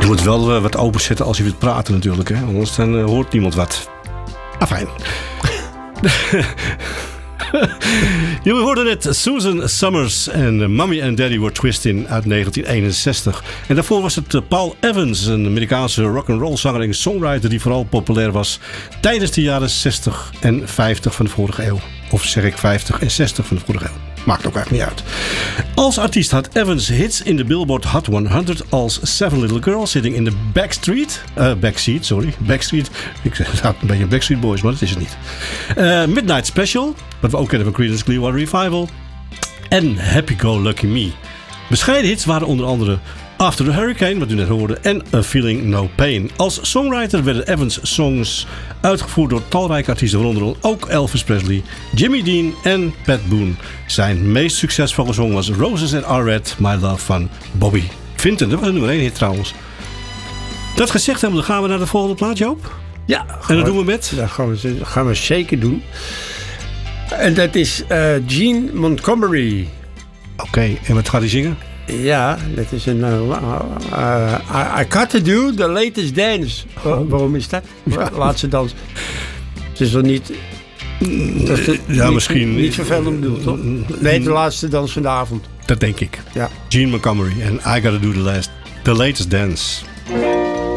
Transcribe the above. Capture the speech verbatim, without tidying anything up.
Je moet wel uh, wat openzetten als je wilt praten natuurlijk. Hè? Anders dan, uh, hoort niemand wat. Ah, fijn. Jullie hoorden net Susan Summers en Mommy and Daddy Were Twisting uit negentien eenenzestig. En daarvoor was het Paul Evans, een Amerikaanse rock'n'roll zanger en songwriter die vooral populair was tijdens de jaren zestig en vijftig van de vorige eeuw. Of zeg ik vijftig en zestig van de vorige eeuw. Maakt ook eigenlijk niet uit. Als artiest had Evans hits in de Billboard Hot honderd als Seven Little Girls Sitting in the Backstreet. Uh, backseat, sorry. Backstreet. Ik zeg het een beetje Backstreet Boys, maar dat is het niet. Uh, Midnight Special, wat we ook kennen van Creedence Clearwater Revival. En Happy Go Lucky Me. Bescheiden hits waren onder andere After the Hurricane, wat u net hoorde, en A Feeling No Pain. Als songwriter werden Evans' songs uitgevoerd door talrijke artiesten, waaronder ook Elvis Presley, Jimmy Dean en Pat Boone. Zijn meest succesvolle song was Roses Are Red, My Love van Bobby Vinton. Dat was een nummer één hit trouwens. Dat gezegd hebben, dan gaan we naar de volgende plaat, Joop. Ja. En dat doen we met? Dat gaan we, dat gaan we zeker doen. En dat is uh, Gene Montgomery. Oké, okay, en wat gaat hij zingen? Ja, dat is een... Uh, uh, I, I got to do the latest dance. Oh, waarom is dat? Ja. Laatste dans. Het is toch niet... Dat is de, ja, niet, misschien... Niet vervelend bedoeld, toch? Nee, de laatste dans van de avond. Dat denk ik. Ja. Gene Montgomery en I Gotta Do the, last, the Latest Dance.